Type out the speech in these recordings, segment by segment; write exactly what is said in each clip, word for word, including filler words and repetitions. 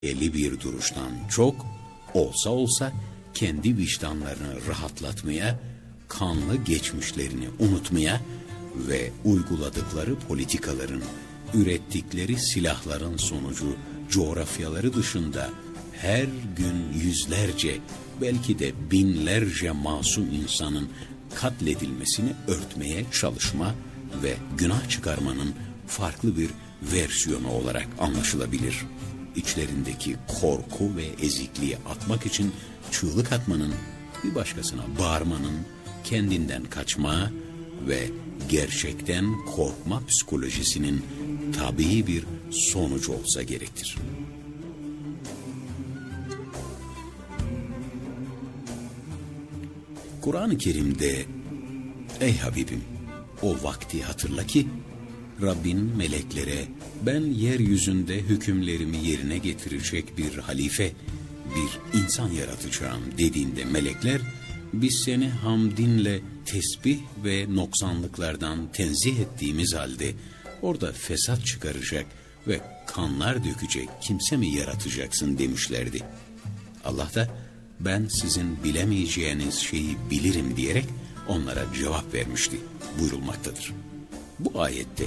Eli bir duruştan çok, olsa olsa kendi vicdanlarını rahatlatmaya, kanlı geçmişlerini unutmaya ve uyguladıkları politikaların, ürettikleri silahların sonucu coğrafyaları dışında her gün yüzlerce, belki de binlerce masum insanın katledilmesini örtmeye çalışma ve günah çıkarmanın farklı bir versiyonu olarak anlaşılabilir. İçlerindeki korku ve ezikliği atmak için çığlık atmanın, bir başkasına bağırmanın, kendinden kaçma ve gerçekten korkma psikolojisinin tabii bir sonucu olsa gerektir. Kur'an-ı Kerim'de, ey Habibim, o vakti hatırla ki Rabbin meleklere ben yeryüzünde hükümlerimi yerine getirecek bir halife, bir insan yaratacağım dediğinde melekler, biz seni hamdinle tesbih ve noksanlıklardan tenzih ettiğimiz halde orada fesat çıkaracak ve kanlar dökecek kimse mi yaratacaksın demişlerdi. Allah da ben sizin bilemeyeceğiniz şeyi bilirim diyerek onlara cevap vermişti buyurulmaktadır. Bu ayette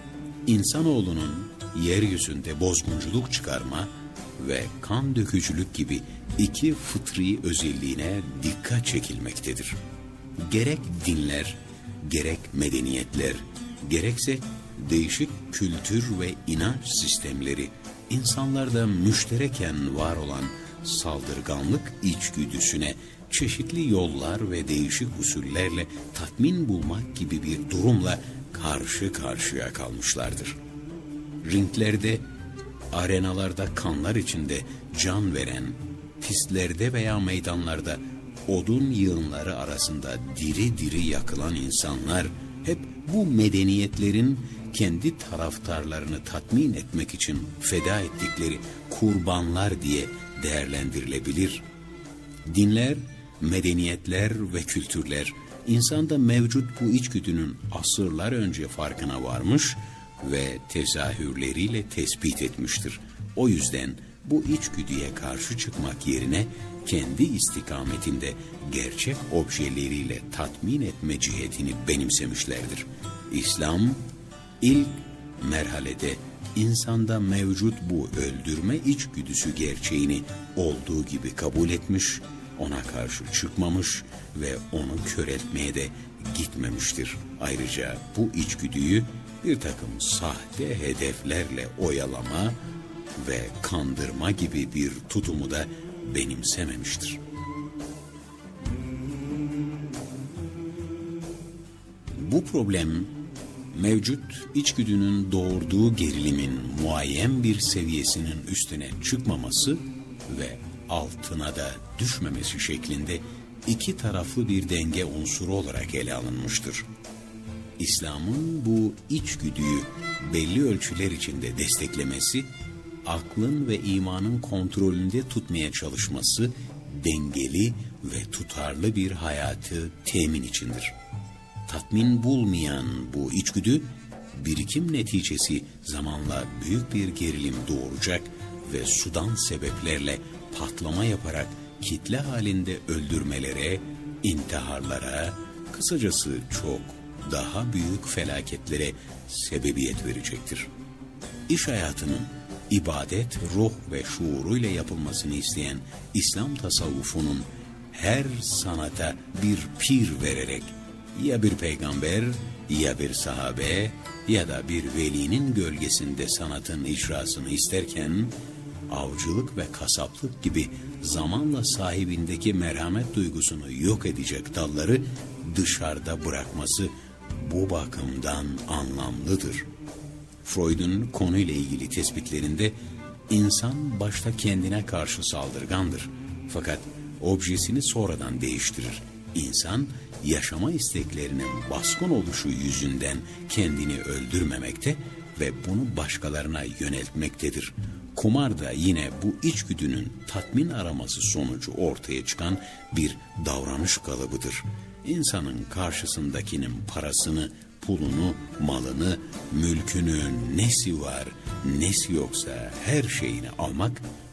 insanoğlunun yeryüzünde bozgunculuk çıkarma ve kan dökücülük gibi iki fıtri özelliğine dikkat çekilmektedir. Gerek dinler, gerek medeniyetler, gerekse değişik kültür ve inanç sistemleri, insanlarda müştereken var olan saldırganlık içgüdüsüne çeşitli yollar ve değişik usullerle tatmin bulmak gibi bir durumla karşı karşıya kalmışlardır. Ringlerde, arenalarda kanlar içinde can veren, pistlerde veya meydanlarda odun yığınları arasında diri diri yakılan insanlar hep bu medeniyetlerin kendi taraftarlarını tatmin etmek için feda ettikleri kurbanlar diye değerlendirilebilir. Dinler, medeniyetler ve kültürler insanda mevcut bu içgüdünün asırlar önce farkına varmış ve tezahürleriyle tespit etmiştir. O yüzden bu içgüdüye karşı çıkmak yerine kendi istikametinde gerçek objeleriyle tatmin etme cihetini benimsemişlerdir. İslam ilk merhalede insanda mevcut bu öldürme içgüdüsü gerçeğini olduğu gibi kabul etmiş, ona karşı çıkmamış ve onu köreltmeye de gitmemiştir. Ayrıca bu içgüdüyü bir takım sahte hedeflerle oyalama ve kandırma gibi bir tutumu da benimsememiştir. Bu problem, mevcut içgüdünün doğurduğu gerilimin muayyen bir seviyesinin üstüne çıkmaması ve altına da düşmemesi şeklinde iki taraflı bir denge unsuru olarak ele alınmıştır. İslam'ın bu içgüdüyü belli ölçüler içinde desteklemesi, aklın ve imanın kontrolünde tutmaya çalışması, dengeli ve tutarlı bir hayatı temin içindir. Tatmin bulmayan bu içgüdü, birikim neticesi zamanla büyük bir gerilim doğuracak ve sudan sebeplerle patlama yaparak kitle halinde öldürmelere, intiharlara, kısacası çok daha büyük felaketlere sebebiyet verecektir. İş hayatının ibadet, ruh ve şuuruyla yapılmasını isteyen İslam tasavvufunun her sanata bir pir vererek ya bir peygamber, ya bir sahabe ya da bir velinin gölgesinde sanatın icrasını isterken, avcılık ve kasaplık gibi zamanla sahibindeki merhamet duygusunu yok edecek dalları dışarıda bırakması bu bakımdan anlamlıdır. Freud'un konuyla ilgili tespitlerinde insan başta kendine karşı saldırgandır. Fakat objesini sonradan değiştirir. İnsan yaşama isteklerinin baskın oluşu yüzünden kendini öldürmemekte ve bunu başkalarına yöneltmektedir. Kumar da yine bu içgüdünün tatmin araması sonucu ortaya çıkan bir davranış kalıbıdır. İnsanın karşısındakinin parasını, pulunu, malını, mülkünü, nesi var, nesi yoksa her şeyini almak